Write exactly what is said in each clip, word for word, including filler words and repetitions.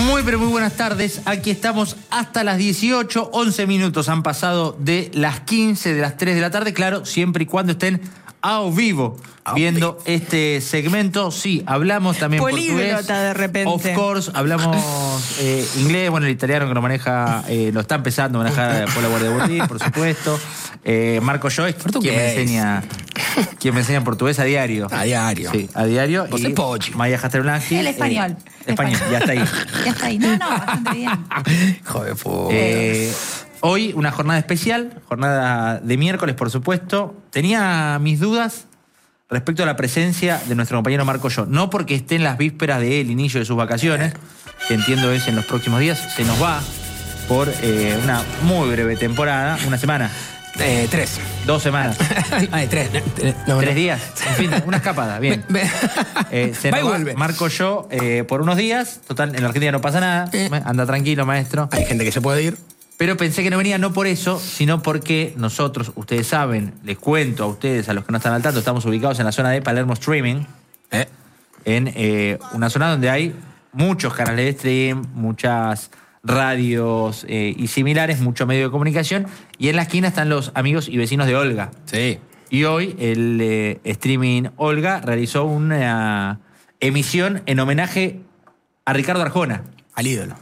Muy, pero muy buenas tardes. Aquí estamos hasta las dieciocho, once minutos han pasado de las quince, de las tres de la tarde. Claro, siempre y cuando estén a vivo a viendo vivo. este segmento. Sí, hablamos también Políglota portugués. de repente. Of course, hablamos eh, inglés. Bueno, el italiano que lo maneja, eh, lo está empezando a manejar por la Guardia de Burtí, por supuesto. Eh, Marco Joyce, quien me enseña... Quien me enseña portugués a diario. A diario. Sí, a diario. Vos y es Pochi. Maya Jastrelblanqui. El español. Eh, español, ya está ahí. Ya está ahí. No, no, bastante bien. Joder, puta. Eh, hoy una jornada especial, jornada de miércoles, por supuesto. Tenía mis dudas respecto a la presencia de nuestro compañero Marco Yo. No porque esté en las vísperas del inicio de sus vacaciones, que entiendo es en los próximos días. Se nos va por eh, una muy breve temporada, una semana. Eh, tres. Dos semanas. Ay, tres. No, Tres no. días. En fin, una escapada. Bien. Me- me- Eh, se Va nos y va, vuelve. Marco yo eh, por unos días. Total, en la Argentina no pasa nada. Eh. Anda tranquilo, maestro. Hay gente que se puede ir. Pero pensé que no venía no por eso, sino porque nosotros, ustedes saben, les cuento a ustedes, a los que no están al tanto, estamos ubicados en la zona de Palermo Streaming, ¿Eh? en eh, una zona donde hay muchos canales de stream, muchas radios eh, y similares, mucho medio de comunicación, y en la esquina están los amigos y vecinos de Olga. Sí. Y hoy el eh, streaming Olga realizó una emisión en homenaje a Ricardo Arjona. Al ídolo.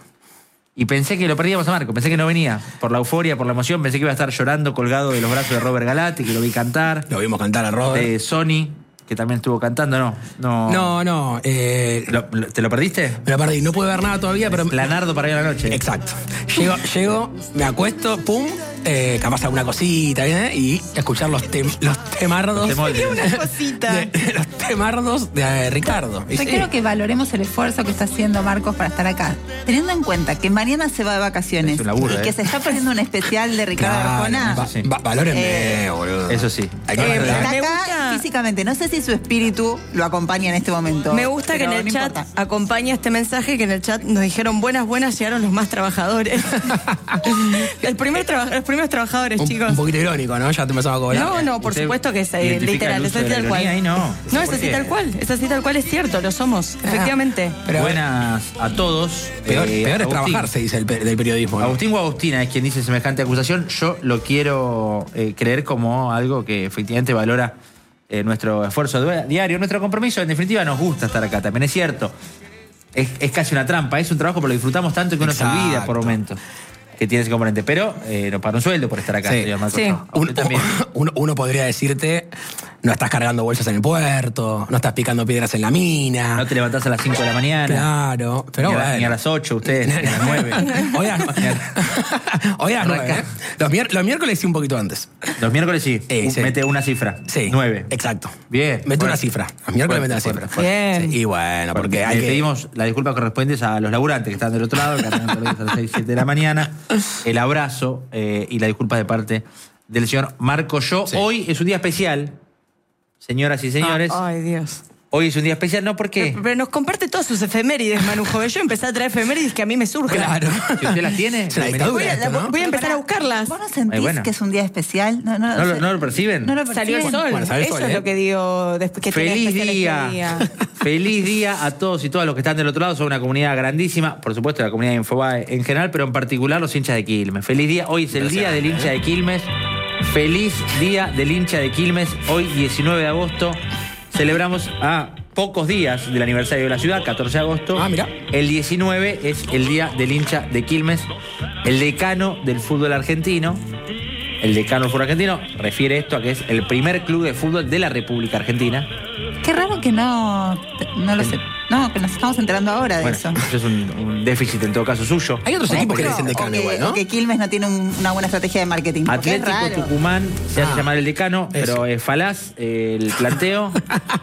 Y pensé que lo perdíamos a Marco, pensé que no venía. Por la euforia, por la emoción, pensé que iba a estar llorando colgado de los brazos de Robert Galati, que lo vi cantar. Lo vimos cantar a Robert. De Sony, que también estuvo cantando, no. No, No, no. Eh, ¿Lo- lo- ¿Te lo perdiste? me lo perdí. No pude ver nada todavía, pero... Planardo para ir a la noche. Exacto. Llego, llego, me acuesto, pum, eh, capaz alguna cosita, ¿eh? Y escuchar los, tem- los temardos. Los temoldes. Una cosita. de- de los temardos de eh, Ricardo. Y Yo sí. quiero que valoremos el esfuerzo que está haciendo Marcos para estar acá. Teniendo en cuenta que mañana se va de vacaciones Es un laburo, y ¿eh? que se está perdiendo un especial de Ricardo Claro, Arjona. va- Sí. va- valórenme, Eh, boludo. Eso sí. Hay que Eh, valorar. Está Me acá gusta- físicamente. No sé si su espíritu lo acompaña en este momento. Me gusta que en pero el no chat importa. acompaña este mensaje, que en el chat nos dijeron buenas, buenas, llegaron los más trabajadores. el primer traba- los primeros trabajadores, un, chicos. un poquito irónico, ¿no? Ya te empezaba a cobrar. No, no, por ¿Usted supuesto que es eh, identifica literal, el es uso de así la tal cual. ironía ahí? No. No, es ¿Por así qué? tal cual, es así tal cual, es cierto, lo somos, efectivamente. Pero Buenas a todos. peor, Eh, peor es Agustín. trabajar, se dice el pe- del periodismo. ¿no? Agustín o Agustina es quien dice semejante acusación. Yo lo quiero eh, creer como algo que efectivamente valora eh, nuestro esfuerzo du- diario, nuestro compromiso. En definitiva, nos gusta estar acá, también es cierto. Es, es casi una trampa, es un trabajo, pero lo disfrutamos tanto que uno se olvida Exacto. por momentos que tiene ese componente. Pero eh, nos paga un sueldo por estar acá, Sí. señor Marco. Sí. Yo. A Un- usted también. uno, uno podría decirte, no estás cargando bolsas en el puerto, no estás picando piedras en la mina. No te levantás a las cinco de la mañana. Claro, pero ni, a, bueno. ni a las ocho, ustedes, ni a las nueve. Hoy a, hoy a las nueve, ¿eh? Los, mier- los miércoles sí un poquito antes. Los miércoles sí, Eh, Uh, sí. mete una cifra. Sí. Nueve. Exacto. Bien. Mete Fuerte. una cifra. Los miércoles Fuerte, mete una fuerte, cifra. fuerte. Bien. Sí, y bueno, porque hay Le que... pedimos las disculpas correspondientes a los laburantes que están del otro lado, que arrancan todos los días a las seis, siete de la mañana. El abrazo eh, y la disculpa de parte del señor Marco Yo. Sí. Hoy es un día especial, señoras y señores. Ah, ay, Dios. Hoy es un día especial, ¿no? ¿Por qué? Pero, pero nos comparte todas sus efemérides, Manu Joven. Yo empecé a traer efemérides que a mí me surgen. Claro. ¿Si usted las tiene? Es una Voy dictadura a, esto, ¿no? voy a empezar Pará, a buscarlas. ¿Vos no sentís Ay, bueno. que es un día especial? No, no, ¿No lo, sé. no lo perciben? No lo Salió el perciben. sol. Bueno, salió el Eso sol, es ¿eh? lo que digo después que tiene Feliz especial este día. día. Feliz día a todos y todas los que están del otro lado. Son una comunidad grandísima, por supuesto, la comunidad de Infobae en general, pero en particular los hinchas de Quilmes. Feliz día. Hoy es el día del hincha de Quilmes. Feliz día del hincha de Quilmes. Hoy, diecinueve de agosto, celebramos a pocos días del aniversario de la ciudad, catorce de agosto. Ah, mirá. El diecinueve es el día del hincha de Quilmes, el decano del fútbol argentino. El decano del fútbol argentino refiere esto a que es el primer club de fútbol de la República Argentina. Qué raro que no, no lo sé. No, que nos estamos enterando ahora de Bueno, eso. eso es un, un déficit en todo caso suyo. Hay otros equipos que le dicen O decano que- igual, ¿no? o que Quilmes no tiene un- una buena estrategia de marketing. porque es Atlético raro. Tucumán se hace Ah, llamar el decano, eso. pero es falaz eh, el planteo.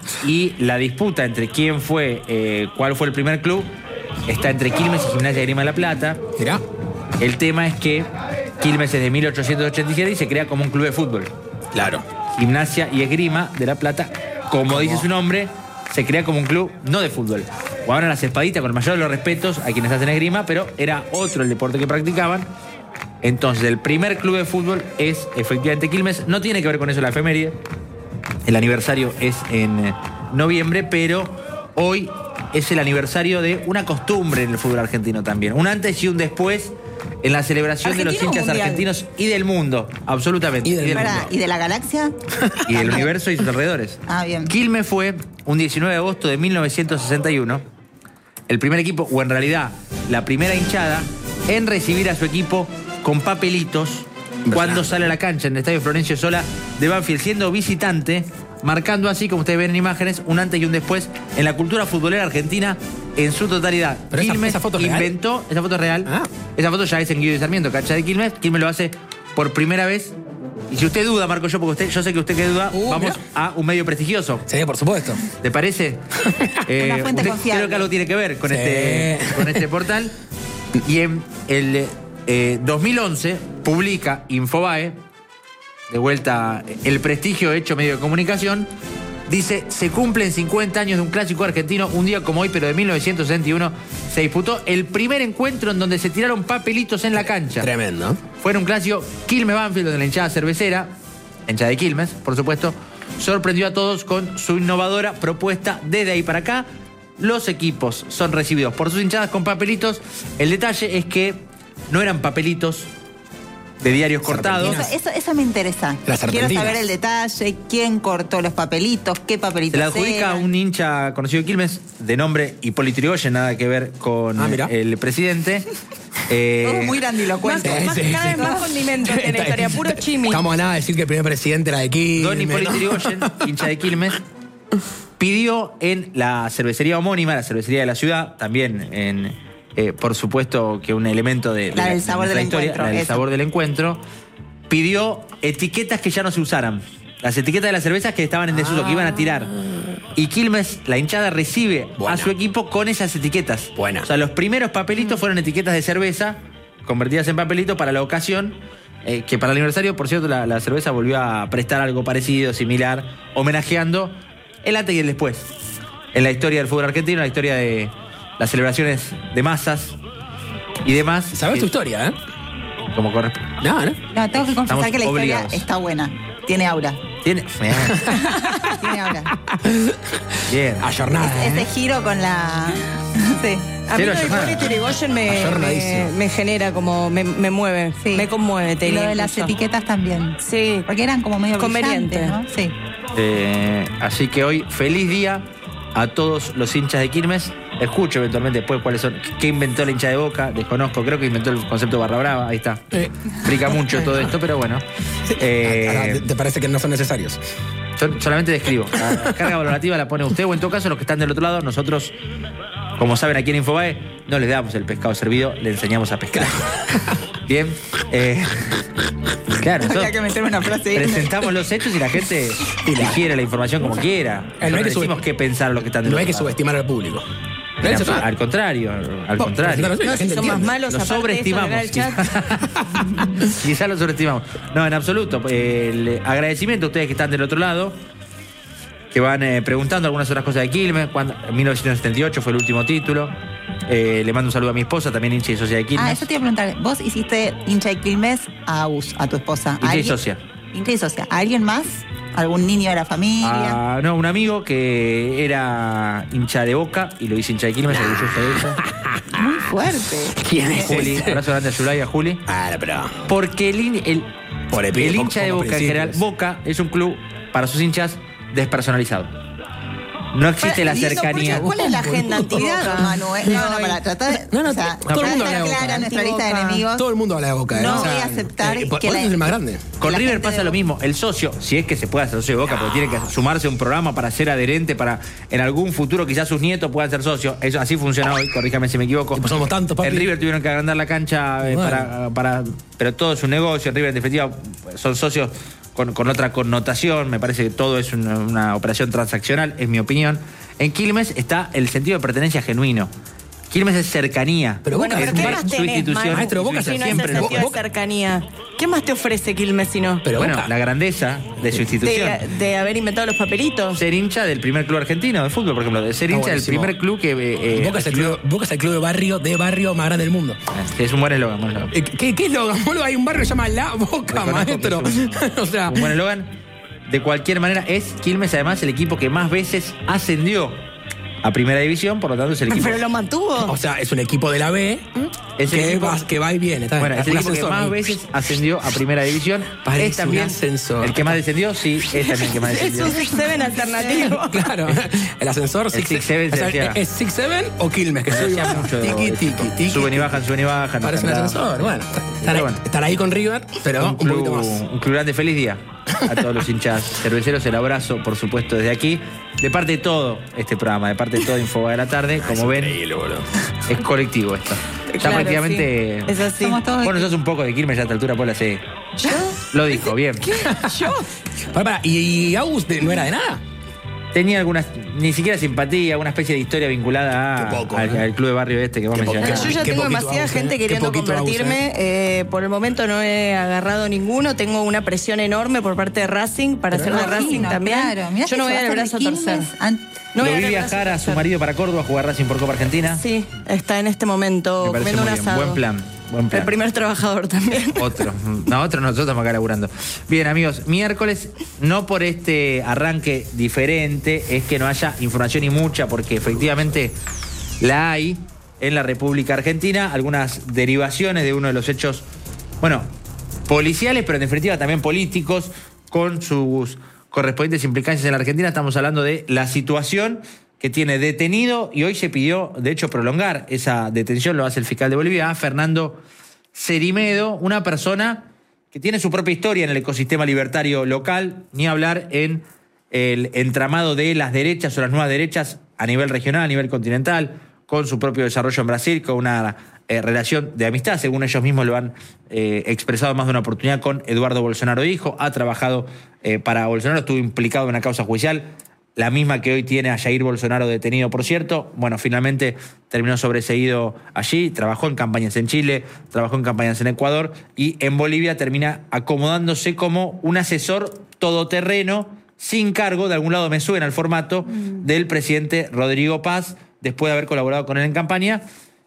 Y la disputa entre quién fue, eh, cuál fue el primer club, está entre Quilmes y Gimnasia de Grima de la Plata. Mirá. El tema es que Quilmes es de mil ochocientos ochenta y siete y se crea como un club de fútbol. Claro. Gimnasia y Esgrima de la Plata, como dice su nombre, se crea como un club no de fútbol. Jugaban a las espaditas con el mayor de los respetos a quienes hacen esgrima, pero era otro el deporte que practicaban. Entonces, el primer club de fútbol es efectivamente Quilmes. No tiene que ver con eso la efeméride. El aniversario es en eh, noviembre, pero hoy es el aniversario de una costumbre en el fútbol argentino también. Un antes y un después en la celebración de los ¿Argentino o hinchas mundial? argentinos y del mundo, absolutamente. Y del Pará, mundo. ¿y de la galaxia? Y del universo y sus alrededores. Ah, bien. Quilmes fue un diecinueve de agosto de mil novecientos sesenta y uno el primer equipo, o en realidad la primera hinchada, en recibir a su equipo con papelitos cuando sale a la cancha en el estadio Florencio Sola de Banfield, siendo visitante, marcando así, como ustedes ven en imágenes, un antes y un después en la cultura futbolera argentina en su totalidad. Pero esa- Quilmes esa foto es real. inventó, esa foto es real, Ah. esa foto ya es en Guido de Sarmiento, cancha de Quilmes. Quilmes lo hace por primera vez. Y si usted duda, Marco, yo, porque usted, yo sé que usted que duda, Uh, vamos mirá. a un medio prestigioso. Sí, por supuesto. ¿Te parece? Una fuente usted confiable. creo que algo tiene que ver con, Sí. este, con este portal. Y en el eh, dos mil once publica Infobae, de vuelta el prestigio hecho medio de comunicación, dice, se cumplen cincuenta años de un clásico argentino, un día como hoy, pero de mil novecientos sesenta y uno, se disputó el primer encuentro en donde se tiraron papelitos en la cancha. Tremendo. Fue en un clásico Quilmes-Banfield, donde la hinchada cervecera, la hinchada de Quilmes, por supuesto, sorprendió a todos con su innovadora propuesta. Desde ahí para acá, los equipos son recibidos por sus hinchadas con papelitos. El detalle es que no eran papelitos de diarios cortados. Eso, eso, eso me interesa. Las Quiero serpentinas. saber el detalle, quién cortó los papelitos, qué Se papelitos le adjudica a eran. un hincha conocido de Quilmes, de nombre Hipólito Yrigoyen, nada que ver con Ah, mirá. el presidente. Eh, Todo muy Más, grandilocuente. más- sí, cada sí. vez más condimentos en la historia, puro chimi. Estamos a nada de decir que el primer presidente era de Quilmes, Don Hipólito ¿no? Yrigoyen, hincha de Quilmes, pidió en la cervecería homónima, la cervecería de la ciudad, también en, eh, por supuesto que un elemento de, de La del de sabor nuestra del historia, encuentro, la del eso. sabor del encuentro, pidió etiquetas que ya no se usaran. Las etiquetas de las cervezas que estaban en desuso, que iban a tirar. Y Quilmes, la hinchada, recibe Buena. a su equipo con esas etiquetas. Buena. O sea, los primeros papelitos fueron etiquetas de cerveza, convertidas en papelito para la ocasión, eh, que para el aniversario, por cierto, la, la cerveza volvió a prestar algo parecido, similar, homenajeando el antes y el después. En la historia del fútbol argentino, en la historia de las celebraciones de masas y demás. Sabes que- tu historia, ¿eh? Como corresponde. No, ¿no? No, tengo que confesar Estamos que la historia obligados. está buena. Tiene aura. Tiene. Bien. Tiene aura. Bien. Ayornada, Ese ¿eh? giro con la. Sí. A mí Cero lo de jornada. Hipólito Yrigoyen me, me, Ayornadísimo. me genera como, me, me mueve, Sí. me conmueve. te Y lo diría de las incluso. etiquetas también. Sí. Porque eran como medio Conveniente. brillantes, ¿no? Sí. Eh, así que hoy, feliz día a todos los hinchas de Quilmes. Escucho eventualmente después cuáles son. ¿Qué inventó la hincha de Boca? Desconozco. Creo que inventó el concepto barra brava. Ahí está. Eh. Explica mucho todo esto, pero bueno. Eh, Ah, ¿te- ¿Te parece que no son necesarios? yo solamente describo. La carga valorativa la pone usted, o en todo caso los que están del otro lado. Nosotros, como saben aquí en Infobae, no les damos el pescado servido, le enseñamos a pescar. Bien. Eh, claro, nosotros Había que meterme una frase. presentamos los hechos y la gente digiere la información como quiera. Eh, no No hay que decimos sube- qué pensar los que están del No hay otro que lado. subestimar al público. Al- Eso está. al contrario, al Vos, contrario. presentanos bien, No, la si gente son más entiende. malos, Lo aparte de eso, sobreestimamos. leer el chat. Quizás lo sobreestimamos. No, en absoluto. El agradecimiento a ustedes que están del otro lado, que van eh, preguntando algunas otras cosas de Quilmes. Cuando, en mil novecientos setenta y ocho fue el último título. Eh, le mando un saludo a mi esposa, también hincha y socia de Quilmes. Ah, eso te iba a preguntar. Vos hiciste hincha de Quilmes a Us, a tu esposa. Hincha y ¿Alguien- socia. Hincha y socia. ¿A alguien más? ¿Algún niño de la familia? Ah, no, un amigo que era hincha de Boca y lo hice hincha de Quilmes, orgulloso de eso. Muy fuerte. ¿Quién es Juli, ese? abrazo grande a Zulay, a Juli. Ah, pero... Porque el, hin- el, Por el pibe, el poco- hincha de poco Boca en general, principios. Boca es un club para sus hinchas despersonalizado. No existe la ¿Y eso por cercanía. qué? ¿Cuál es la agenda Boludo. antiboca, Manu? eh? No, no, para tratar de. No, no, o sea, todo el para mundo estar habla de Boca. clara nuestra lista de Antiboca. enemigos. Todo el mundo habla de Boca, ¿eh? No O sea, voy a aceptar eh, por, que por la- eso es el más grande. Con la River gente pasa de lo Boca. mismo. El socio, si es que se puede hacer socio de Boca, porque tiene que sumarse a un programa para ser adherente, para en algún futuro quizás sus nietos puedan ser socios. Eso así funciona hoy, corríjame si me equivoco. Y pues somos tantos, papi. En River tuvieron que agrandar la cancha eh, Bueno. para, para. Pero todo es un negocio. En River, en definitiva, son socios con, con otra connotación. Me parece que todo es una, una operación transaccional, es mi opinión. En Quilmes está el sentido de pertenencia genuino. Quilmes es cercanía. Pero Bueno, Boca pero es ¿qué muy- más su tenés, institución. Manu? Maestro, Boca si no es siempre el lo- sentido de Boca- cercanía. ¿Qué más te ofrece Quilmes si no? Pero Bueno, Boca. la grandeza de su institución. De, de haber inventado los papelitos. Ser hincha del primer club argentino de fútbol, por ejemplo. De ser Está hincha del buenísimo. primer club que. eh, eh, Boca, es el club, Boca es el club de barrio, de barrio más grande del mundo. Es un buen eslogan, buen eslogan. Eh, ¿Qué, qué es lo? Boludo, hay un barrio que se llama La Boca, Reconozco maestro. que es O sea, Un buen eslogan. De cualquier manera, es Quilmes además el equipo que más veces ascendió a Primera División, por lo tanto es el equipo. Pero lo mantuvo. O sea, es un equipo de la B Es el que, equipo- va, que va y viene. Está Bueno, bien, es el un equipo que ascensor más ahí. veces ascendió a Primera División. Parece es también un ascensor. el que más descendió, sí, es también el que más Es descendió. un six seven alternativo. Claro, el ascensor El Six Six Seven o sea, se decía. ¿es Six Seven o Quilmes? Que Se sube y decía baja. mucho de Tiki, esto. tiki, tiki. Suben y bajan, suben y bajan. Parece un nos ascensor. Bueno, estar ahí, bueno. estar ahí con River, pero un, un, poquito club, más. un club grande. Feliz día a todos los hinchas cerveceros. El abrazo, por supuesto, desde aquí. De parte de todo este programa, de parte de todo Infobae de la tarde. Como ven, Increíble, boludo. es colectivo esto. Ya Claro, prácticamente. sí. Es así. Somos todos Bueno, sos un poco de Quilmes ya a esta altura, Pola, sí. ¿Yo? Lo dijo, bien. ¿Yo? Para, para, ¿y, y Agus de- no era de nada? Tenía algunas, ni siquiera simpatía, una especie de historia vinculada a- Qué poco, al, ¿eh? al club de barrio este que vos Qué poco. mencionaste. Yo ya Qué tengo poquito demasiada Agus, ¿eh? gente Qué queriendo poquito Agus, convertirme. Eh, por el momento no he agarrado ninguno. Tengo una presión enorme por parte de Racing para Pero ser de no, Racing no, también. claro. Mirá Yo que no voy a se dar el va brazo a de torcer. Quilmes an- No Lo voy a vi dar el brazo viajar a su torcer. marido para Córdoba a jugar Racing por Copa Argentina. Sí, está en este momento Me parece comiendo muy un bien. asado. Buen plan, buen plan. El primer trabajador también. Otro. No, otro nosotros estamos acá laburando. Bien, amigos, miércoles, no por este arranque diferente, es que no haya información y mucha, porque efectivamente la hay en la República Argentina, algunas derivaciones de uno de los hechos, bueno, policiales, pero en definitiva también políticos, con sus correspondientes implicancias en la Argentina. Estamos hablando de la situación que tiene detenido, y hoy se pidió, de hecho, prolongar esa detención, lo hace el fiscal de Bolivia, a Fernando Cerimedo, una persona que tiene su propia historia en el ecosistema libertario local, ni hablar en el entramado de las derechas o las nuevas derechas a nivel regional, a nivel continental, con su propio desarrollo en Brasil, con una eh, relación de amistad, según ellos mismos lo han eh, expresado más de una oportunidad, con Eduardo Bolsonaro hijo. Ha trabajado eh, para Bolsonaro, estuvo implicado en una causa judicial, la misma que hoy tiene a Jair Bolsonaro detenido, por cierto. Bueno, finalmente terminó sobreseído allí, trabajó en campañas en Chile, trabajó en campañas en Ecuador, y en Bolivia termina acomodándose como un asesor todoterreno, sin cargo, de algún lado me suena el formato, mm. del presidente Rodrigo Paz, después de haber colaborado con él en campaña,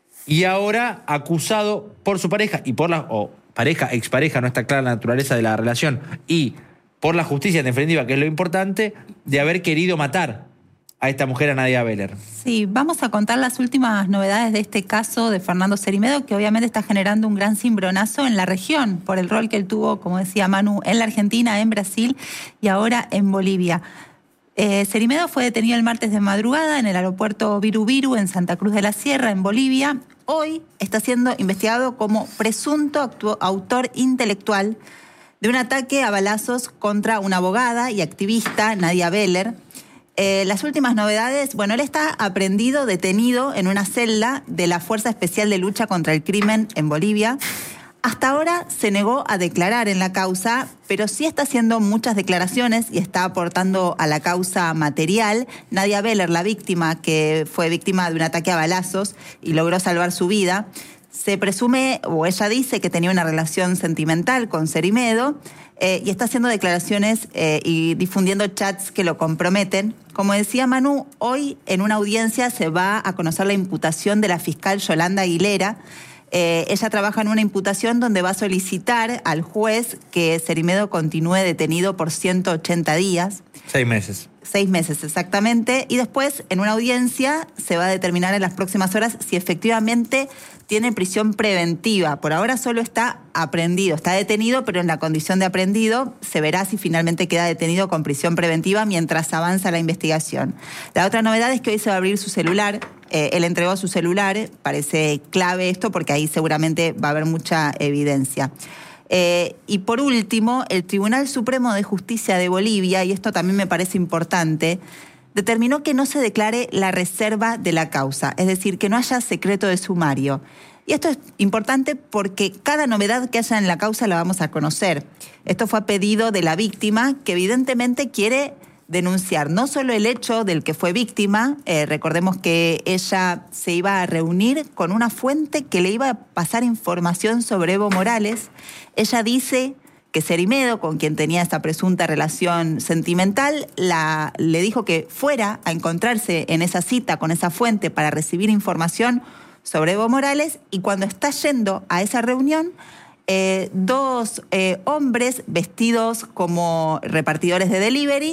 y ahora acusado por su pareja, y por la, o pareja, expareja, no está clara la naturaleza de la relación, y por la justicia en definitiva, que es lo importante, de haber querido matar a esta mujer, a Nadia Beller. Sí, vamos a contar las últimas novedades de este caso de Fernando Cerimedo, que obviamente está generando un gran cimbronazo en la región, por el rol que él tuvo, como decía Manu, en la Argentina, en Brasil y ahora en Bolivia. Eh, Cerimedo fue detenido el martes de madrugada en el aeropuerto Viru Viru, en Santa Cruz de la Sierra, en Bolivia. Hoy está siendo investigado como presunto actu- autor intelectual de un ataque a balazos contra una abogada y activista, Nadia Beller. Eh, las últimas novedades, bueno, él está aprehendido, detenido en una celda de la Fuerza Especial de Lucha contra el Crimen en Bolivia. Hasta ahora se negó a declarar en la causa, pero sí está haciendo muchas declaraciones y está aportando a la causa material. Nadia Beller, la víctima, que fue víctima de un ataque a balazos y logró salvar su vida, se presume, o ella dice, que tenía una relación sentimental con Cerimedo, eh, y está haciendo declaraciones eh, y difundiendo chats que lo comprometen. Como decía Manu, hoy en una audiencia se va a conocer la imputación de la fiscal Yolanda Aguilera. Eh, ella trabaja en una imputación donde va a solicitar al juez que Cerimedo continúe detenido por ciento ochenta días. Seis meses. Seis meses exactamente, y después en una audiencia se va a determinar en las próximas horas si efectivamente tiene prisión preventiva. Por ahora solo está aprehendido, está detenido, pero en la condición de aprehendido se verá si finalmente queda detenido con prisión preventiva mientras avanza la investigación. La otra novedad es que hoy se va a abrir su celular. Eh, él entregó su celular, parece clave esto porque ahí seguramente va a haber mucha evidencia. Eh, y por último, el Tribunal Supremo de Justicia de Bolivia, y esto también me parece importante, determinó que no se declare la reserva de la causa, es decir, que no haya secreto de sumario. Y esto es importante porque cada novedad que haya en la causa la vamos a conocer. Esto fue a pedido de la víctima, que evidentemente quiere denunciar no solo el hecho del que fue víctima, eh, recordemos que ella se iba a reunir con una fuente que le iba a pasar información sobre Evo Morales. Ella dice que Cerimedo, con quien tenía esta presunta relación sentimental, la, le dijo que fuera a encontrarse en esa cita con esa fuente para recibir información sobre Evo Morales, y cuando está yendo a esa reunión, eh, dos eh, hombres vestidos como repartidores de delivery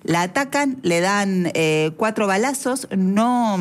La atacan, le dan eh, cuatro balazos, no...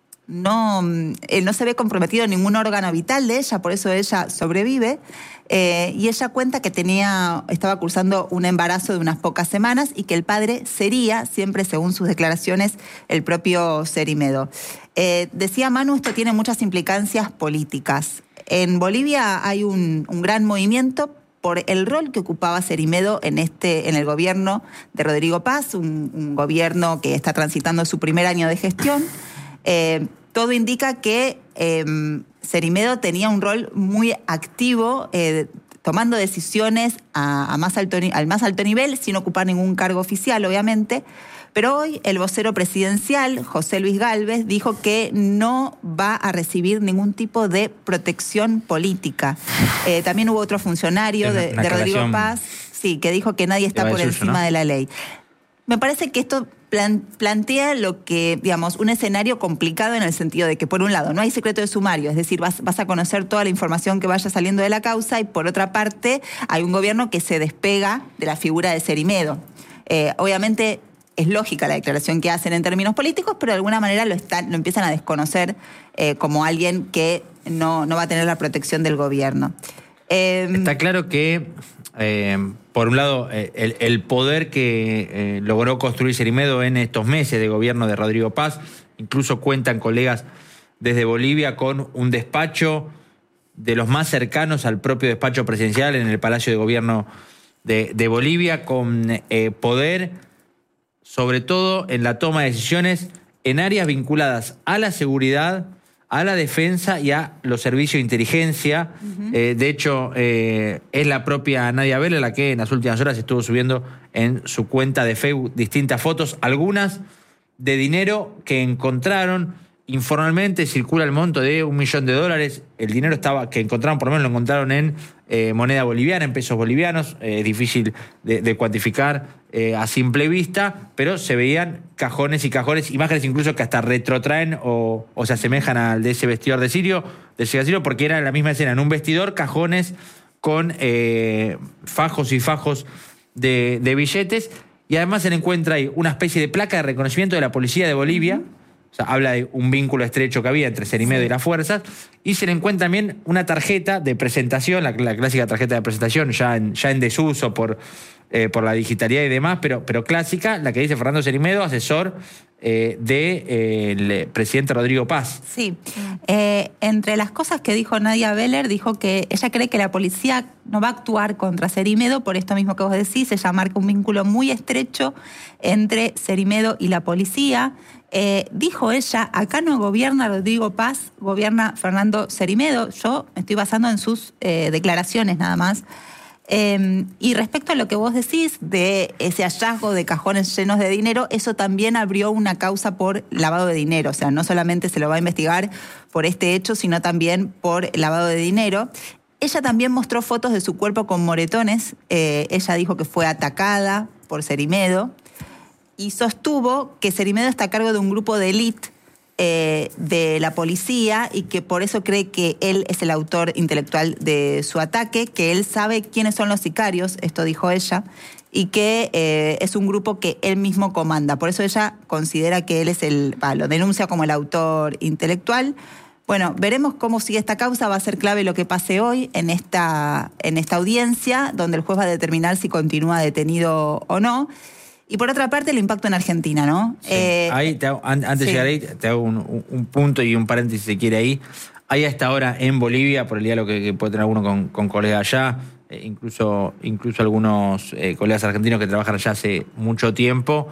No, eh, no se ve comprometido ningún órgano vital de ella, por eso ella sobrevive. Eh, y ella cuenta que tenía, estaba cursando un embarazo de unas pocas semanas y que el padre sería, siempre según sus declaraciones, el propio Cerimedo. Eh, decía Manu, esto tiene muchas implicancias políticas. En Bolivia hay un, un gran movimiento por el rol que ocupaba Cerimedo en, este, en el gobierno de Rodrigo Paz, un, un gobierno que está transitando su primer año de gestión. Eh, todo indica que eh, Cerimedo tenía un rol muy activo, eh, tomando decisiones a, a más alto, al más alto nivel, sin ocupar ningún cargo oficial, obviamente. Pero hoy el vocero presidencial, José Luis Gálvez, dijo que no va a recibir ningún tipo de protección política. Eh, también hubo otro funcionario de, de Rodrigo Paz, sí, que dijo que nadie está por encima, ¿no?, de la ley. Me parece que esto plan, plantea lo que, digamos, un escenario complicado en el sentido de que, por un lado, no hay secreto de sumario, es decir, vas, vas a conocer toda la información que vaya saliendo de la causa, y por otra parte, hay un gobierno que se despega de la figura de Cerimedo. Eh, obviamente es lógica la declaración que hacen en términos políticos, pero de alguna manera lo, están, lo empiezan a desconocer eh, como alguien que no, no va a tener la protección del gobierno. Eh, Está claro que, eh, por un lado, eh, el, el poder que eh, logró construir Cerimedo en estos meses de gobierno de Rodrigo Paz, incluso cuentan colegas desde Bolivia con un despacho de los más cercanos al propio despacho presidencial en el Palacio de Gobierno de, de Bolivia, con eh, poder, sobre todo en la toma de decisiones en áreas vinculadas a la seguridad, a la defensa y a los servicios de inteligencia. Uh-huh. Eh, de hecho, eh, es la propia Nadia Vélez la que en las últimas horas estuvo subiendo en su cuenta de Facebook distintas fotos, algunas de dinero que encontraron. Informalmente circula el monto de un millón de dólares. El dinero estaba que encontraron, por lo menos lo encontraron en eh, moneda boliviana, en pesos bolivianos. Es eh, difícil de, de cuantificar eh, a simple vista, pero se veían cajones y cajones, imágenes incluso que hasta retrotraen o, o se asemejan al de ese vestidor de Sirio, de Sirio, porque era la misma escena, en un vestidor, cajones con eh, fajos y fajos de, de billetes. Y además se le encuentra ahí una especie de placa de reconocimiento de la policía de Bolivia. O sea, habla de un vínculo estrecho que había entre Cerimedo sí. y las fuerzas. Y se le encuentra también una tarjeta de presentación, la, la clásica tarjeta de presentación, ya en, ya en desuso por, eh, por la digitalidad y demás, pero, pero clásica, la que dice Fernando Cerimedo, asesor eh, del de, presidente Rodrigo Paz. Sí. Eh, entre las cosas que dijo Nadia Vélez, dijo que ella cree que la policía no va a actuar contra Cerimedo, por esto mismo que vos decís, ella marca un vínculo muy estrecho entre Cerimedo y la policía. Eh, dijo ella, acá no gobierna Rodrigo Paz, gobierna Fernando Cerimedo. Yo me estoy basando en sus eh, declaraciones nada más. Eh, y respecto a lo que vos decís de ese hallazgo de cajones llenos de dinero, eso también abrió una causa por lavado de dinero. O sea, no solamente se lo va a investigar por este hecho, sino también por lavado de dinero. Ella también mostró fotos de su cuerpo con moretones. Eh, ella dijo que fue atacada por Cerimedo. Y sostuvo que Cerimedo está a cargo de un grupo de élite eh, de la policía y que por eso cree que él es el autor intelectual de su ataque, que él sabe quiénes son los sicarios, esto dijo ella, y que eh, es un grupo que él mismo comanda. Por eso ella considera que él es el, bah, lo denuncia como el autor intelectual. Bueno, veremos cómo sigue esta causa. Va a ser clave lo que pase hoy en esta, en esta audiencia, donde el juez va a determinar si continúa detenido o no. Y por otra parte, el impacto en Argentina, ¿no? Sí. Eh, ahí, te hago, antes sí. de llegar ahí, te hago un, un punto y un paréntesis, si se quiere ahí. Hay hasta ahora en Bolivia, por el diálogo que, que puede tener alguno con, con colegas allá, eh, incluso, incluso algunos eh, colegas argentinos que trabajan allá hace mucho tiempo,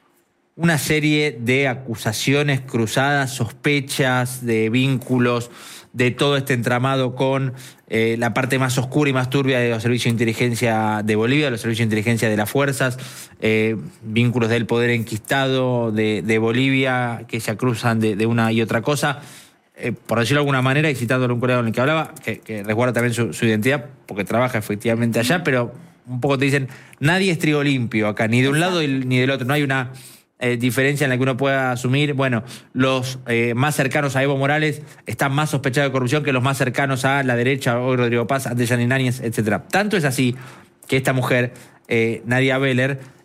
una serie de acusaciones cruzadas, sospechas de vínculos, de todo este entramado con eh, la parte más oscura y más turbia de los servicios de inteligencia de Bolivia, de los servicios de inteligencia de las fuerzas, eh, vínculos del poder enquistado de, de Bolivia que se cruzan de, de una y otra cosa. Eh, por decirlo de alguna manera, y citándole a un colega con el que hablaba, que, que resguarda también su, su identidad, porque trabaja efectivamente allá, pero un poco te dicen, nadie es trigo limpio acá, ni de un lado ni del otro, no hay una Eh, diferencia en la que uno pueda asumir, bueno, los eh, más cercanos a Evo Morales están más sospechados de corrupción que los más cercanos a la derecha, hoy Rodrigo Paz, antes Yanine Áñez, etcétera. Tanto es así que esta mujer, eh, Nadia Vélez,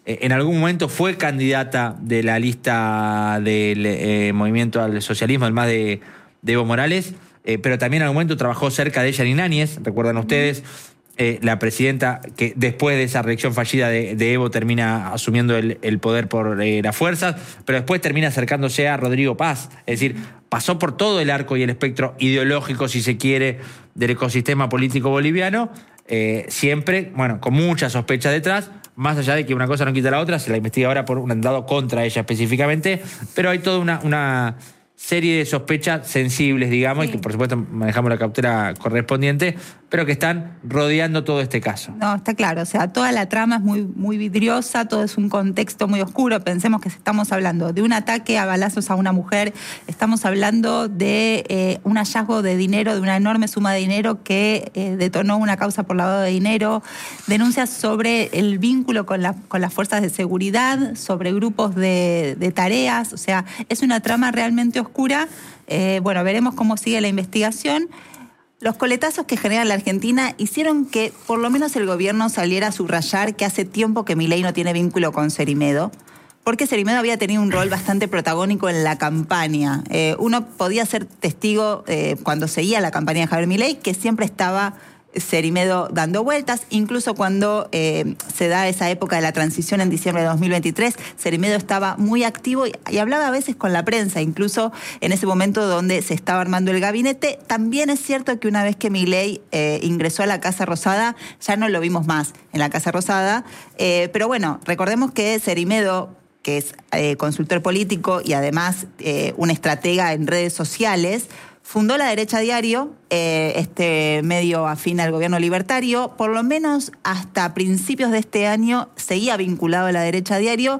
eh, en algún momento fue candidata de la lista del eh, Movimiento al Socialismo, además de, de Evo Morales, eh, pero también en algún momento trabajó cerca de Yanine Áñez, recuerdan ustedes, eh, la presidenta que después de esa reelección fallida de, de Evo termina asumiendo el, el poder por eh, las fuerzas, pero después termina acercándose a Rodrigo Paz, es decir, pasó por todo el arco y el espectro ideológico, si se quiere, del ecosistema político boliviano, eh, siempre, bueno, con mucha sospecha detrás, más allá de que una cosa no quita la otra, se la investiga ahora por un atentado contra ella específicamente, pero hay toda una, una serie de sospechas sensibles, digamos, sí. y que por supuesto manejamos la cautela correspondiente, pero que están rodeando todo este caso. No, está claro, o sea, toda la trama es muy, muy vidriosa, todo es un contexto muy oscuro. Pensemos que estamos hablando de un ataque a balazos a una mujer, estamos hablando de eh, un hallazgo de dinero, de una enorme suma de dinero que eh, detonó una causa por lavado de dinero, denuncias sobre el vínculo con, la, con las fuerzas de seguridad, sobre grupos de, de tareas, o sea, es una trama realmente oscura. Eh, bueno, veremos cómo sigue la investigación. Los coletazos que genera la Argentina hicieron que por lo menos el gobierno saliera a subrayar que hace tiempo que Milei no tiene vínculo con Cerimedo, porque Cerimedo había tenido un rol bastante protagónico en la campaña. Eh, uno podía ser testigo eh, cuando seguía la campaña de Javier Milei, que siempre estaba Cerimedo dando vueltas, incluso cuando eh, se da esa época de la transición en diciembre de dos mil veintitrés, Cerimedo estaba muy activo y, y hablaba a veces con la prensa, incluso en ese momento donde se estaba armando el gabinete. También es cierto que una vez que Milei eh, ingresó a la Casa Rosada, ya no lo vimos más en la Casa Rosada, eh, pero bueno, recordemos que Cerimedo, que es eh, consultor político y además eh, un estratega en redes sociales, fundó La Derecha Diario, eh, este medio afín al gobierno libertario. Por lo menos hasta principios de este año seguía vinculado a La Derecha Diario.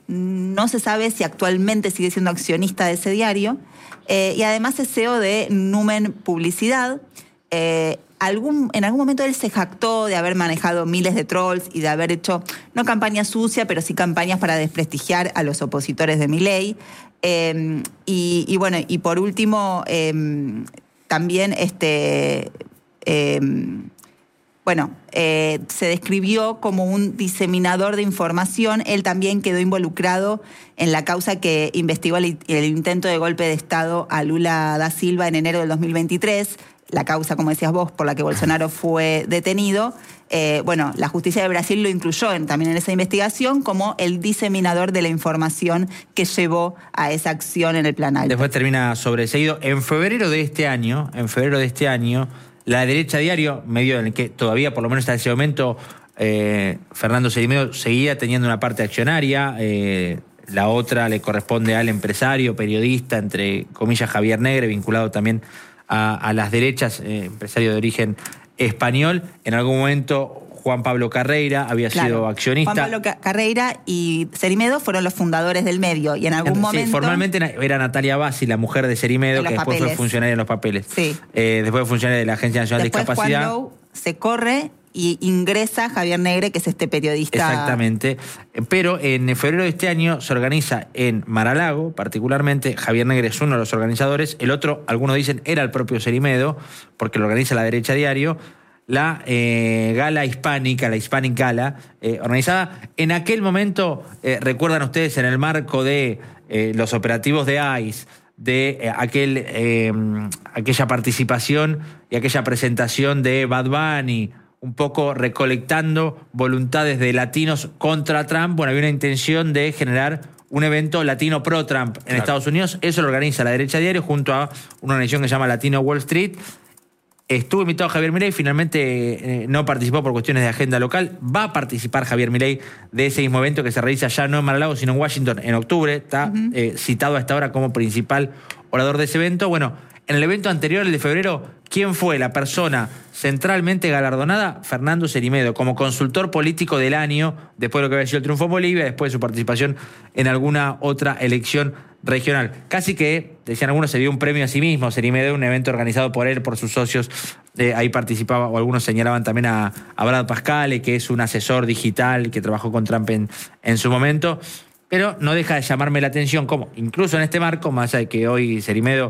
No se sabe si actualmente sigue siendo accionista de ese diario. Eh, y además es C E O de Numen Publicidad. Eh, algún, en algún momento él se jactó de haber manejado miles de trolls y de haber hecho, no campaña sucia, pero sí campañas para desprestigiar a los opositores de Milei. Eh, y, y bueno, y por último, eh, también este, eh, bueno, eh, se describió como un diseminador de información. Él también quedó involucrado en la causa que investigó el, el intento de golpe de Estado a Lula da Silva en enero del dos mil veintitrés, la causa, como decías vos, por la que Bolsonaro fue detenido. Eh, bueno, la justicia de Brasil lo incluyó en, también en esa investigación como el diseminador de la información que llevó a esa acción en el plan alto. Después termina sobreseído. En febrero de este año, en febrero de este año, La Derecha Diario, medio en el que todavía, por lo menos hasta ese momento, eh, Fernando Cerimedo seguía teniendo una parte accionaria, eh, la otra le corresponde al empresario, periodista, entre comillas, Javier Negre, vinculado también a, a las derechas, eh, empresario de origen español. En algún momento Juan Pablo Carreira había claro. sido accionista. Juan Pablo Carreira y Cerimedo fueron los fundadores del medio y en algún sí, momento... formalmente era Natalia Bassi, la mujer de Cerimedo, que después papeles. fue funcionaria en los papeles. Sí. Eh, después fue funcionaria de la Agencia Nacional después de Discapacidad. Juan Lou se corre y ingresa Javier Negre, que es este periodista. Exactamente. Pero en febrero de este año se organiza en Mar-a-Lago, particularmente. Javier Negre es uno de los organizadores. El otro, algunos dicen, era el propio Cerimedo, porque lo organiza La Derecha Diario. La eh, gala hispánica, la Hispanic Gala, eh, organizada en aquel momento, eh, recuerdan ustedes, en el marco de eh, los operativos de ICE, de eh, aquel, eh, aquella participación y aquella presentación de Bad Bunny, un poco recolectando voluntades de latinos contra Trump. Bueno, había una intención de generar un evento latino pro-Trump en claro. Estados Unidos. Eso lo organiza La Derecha Diario junto a una organización que se llama Latino Wall Street. Estuvo invitado Javier Milei, finalmente eh, no participó por cuestiones de agenda local. Va a participar Javier Milei de ese mismo evento que se realiza ya no en Mar-a-Lago, sino en Washington en octubre. Está uh-huh. eh, citado a esta hora como principal orador de ese evento. Bueno, en el evento anterior, el de febrero, ¿quién fue la persona centralmente galardonada? Fernando Cerimedo, como consultor político del año, después de lo que había sido el triunfo en Bolivia, después de su participación en alguna otra elección regional. Casi que, decían algunos, se dio un premio a sí mismo. Cerimedo, un evento organizado por él, por sus socios, eh, ahí participaba, o algunos señalaban también a, a Brad Pascale, que es un asesor digital que trabajó con Trump en, en su momento. Pero no deja de llamarme la atención como, incluso en este marco, más allá de que hoy Cerimedo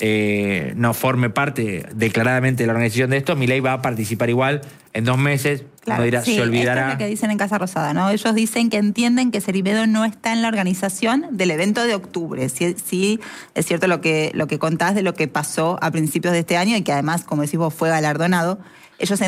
eh, no forme parte declaradamente de la organización de esto, Milei va a participar igual en dos meses, Claro, no dirá, sí, se olvidará. esto es lo que dicen en Casa Rosada, ¿no? Ellos dicen que entienden que Cerimedo no está en la organización del evento de octubre. Sí, sí es cierto lo que, lo que contás de lo que pasó a principios de este año y que además, como decís vos, fue galardonado. Ellos